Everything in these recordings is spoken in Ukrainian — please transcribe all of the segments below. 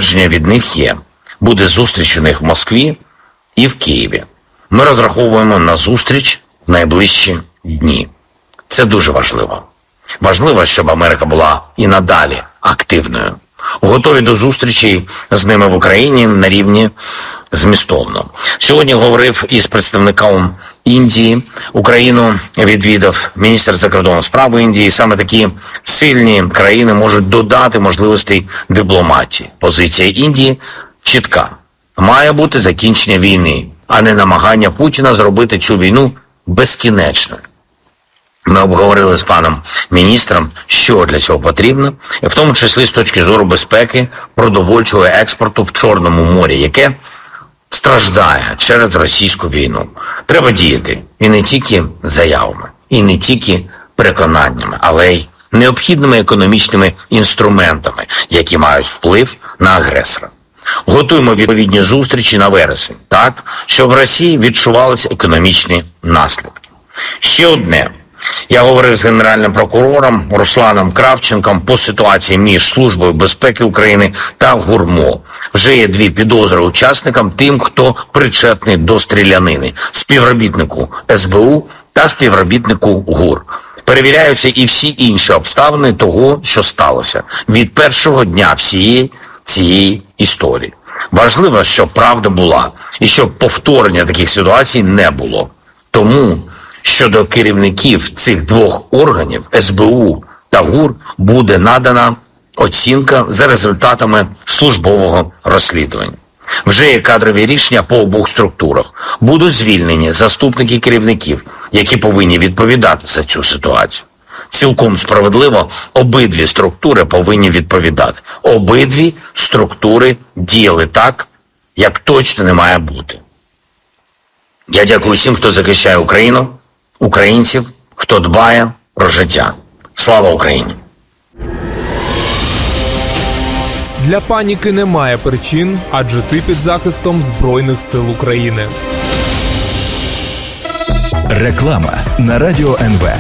Підтвердження від них є. Буде зустріч у них в Москві і в Києві. Ми розраховуємо на зустріч в найближчі дні. Це дуже важливо. Важливо, щоб Америка була і надалі активною. Готові до зустрічей з ними в Україні на рівні змістовно. Сьогодні говорив із представником Індії. Україну відвідав міністр закордонних справ Індії. Саме такі сильні країни можуть додати можливостей дипломатії. Позиція Індії чітка. Має бути закінчення війни, а не намагання Путіна зробити цю війну безкінечною. Ми обговорили з паном міністром, що для цього потрібно, і в тому числі з точки зору безпеки продовольчого експорту в Чорному морі, яке страждає через російську війну. Треба діяти і не тільки заявами, і не тільки переконаннями, але й необхідними економічними інструментами, які мають вплив на агресора. Готуємо відповідні зустрічі на вересень, так, щоб в Росії відчувалися економічні наслідки. Ще одне. Я говорив з генеральним прокурором Русланом Кравченком по ситуації між Службою безпеки України та ГУРМО. Вже є 2 підозри учасникам, тим, хто причетний до стрілянини, співробітнику СБУ та співробітнику ГУР. Перевіряються і всі інші обставини того, що сталося від першого дня всієї цієї історії. Важливо, щоб правда була і щоб повторення таких ситуацій не було. Тому щодо керівників цих 2 органів, СБУ та ГУР, буде надана оцінка за результатами службового розслідування. Вже є кадрові рішення по обох структурах. Будуть звільнені заступники керівників, які повинні відповідати за цю ситуацію. Цілком справедливо, обидві структури повинні відповідати. Обидві структури діяли так, як точно не має бути. Я дякую всім, хто захищає Україну, українців, хто дбає про життя. Слава Україні! Для паніки немає причин, адже ти під захистом Збройних сил України. Реклама на Радіо НВ.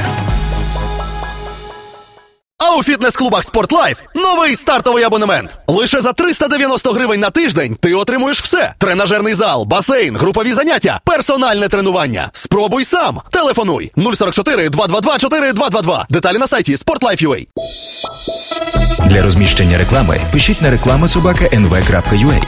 А у фітнес-клубах «Спортлайф» новий стартовий абонемент. Лише за 390 гривень на тиждень ти отримуєш все. Тренажерний зал, басейн, групові заняття, персональне тренування. Спробуй сам. Телефонуй 044 222 4222. Деталі на сайті sportlife.ua. Для розміщення реклами пишіть на reklama@nv.ua.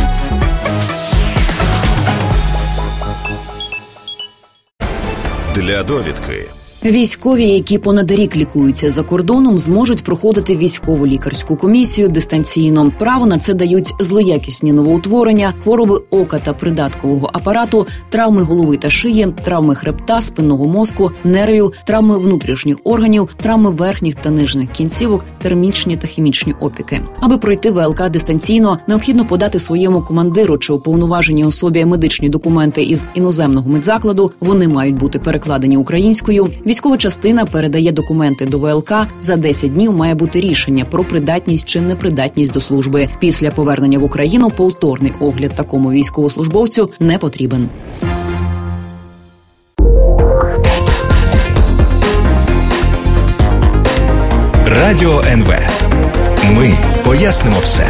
Для довідки. Військові, які понад рік лікуються за кордоном, зможуть проходити військову лікарську комісію дистанційно. Право на це дають злоякісні новоутворення, хвороби ока та придаткового апарату, травми голови та шиї, травми хребта, спинного мозку, нервів, травми внутрішніх органів, травми верхніх та нижніх кінцівок, термічні та хімічні опіки. Аби пройти ВЛК дистанційно, необхідно подати своєму командиру чи уповноваженій особі медичні документи із іноземного медзакладу. Вони мають бути перекладені українською. Військова частина передає документи до ВЛК. За 10 днів має бути рішення про придатність чи непридатність до служби. Після повернення в Україну повторний огляд такому військовослужбовцю не потрібен. Радіо НВ. Ми пояснимо все.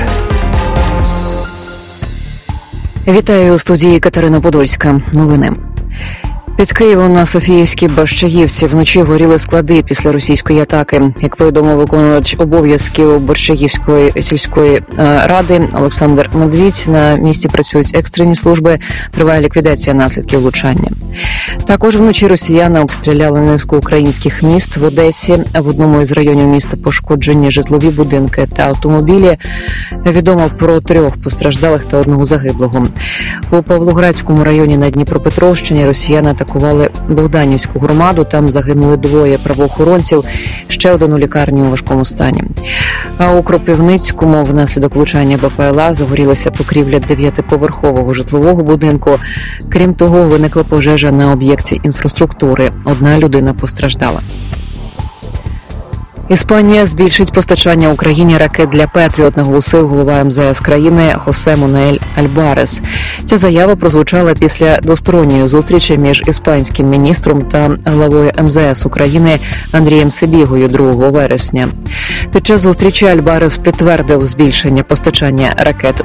Вітаю у студії Катерина Подольська. Новини. Під Києвом на Софіївській Борщагівці вночі горіли склади після російської атаки. Як повідомив виконувач обов'язків Борщагівської сільської ради Олександр Медвідь, на місці працюють екстрені служби, триває ліквідація наслідків влучання. Також вночі росіяни обстріляли низку українських міст. В Одесі в одному із районів міста пошкоджені житлові будинки та автомобілі. Відомо про 3 постраждалих та 1 загиблого. У Павлоградському районі на Дніпропетровщині росіяни атакували Богданівську громаду. Там загинули 2 правоохоронців, ще 1 у лікарні у важкому стані. А у Кропивницькому внаслідок влучання БПЛА загорілася покрівля 9-поверхового житлового будинку. Крім того, виникла пожежа на об'єкті інфраструктури. 1 людина постраждала. Іспанія збільшить постачання Україні ракет для «Петріот», наголосив голова МЗС країни Хосе Мануель Альбарес. Ця заява прозвучала після двосторонньої зустрічі між іспанським міністром та главою МЗС України Андрієм Сибігою 2 вересня. Під час зустрічі Альбарес підтвердив збільшення постачання ракет